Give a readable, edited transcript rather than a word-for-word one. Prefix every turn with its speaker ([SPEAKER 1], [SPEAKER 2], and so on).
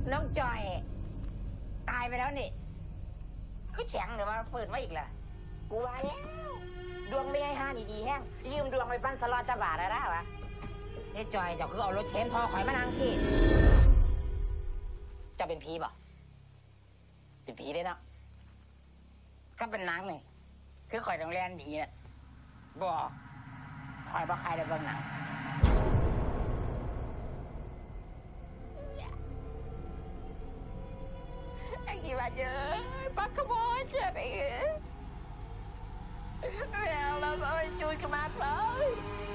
[SPEAKER 1] น้องจอยตายไปแล้วนี่ก็แข็งหรือว่าฝืนมาอีกล่ะกูว่าแล้วดวงไม่ให้ห้าดีๆแห้งยืมดวงไปปั้นสล็อตจะบาทอะไรได้วะเจ๊จอยเดี๋ยวคือเอารถเข็นพอข่อยมานั่งสิจะเป็นผีบ่เป็นผีได้เนาะก็เป็นนางนี่คือข่อยต้องเรียนดีน่ะบอกข่อยบ่ใครได้เบิ่งหนังไอ้กี่บาทเยอะปักขโมยเจ็บอีกแล้วเราจูนกันมาเลย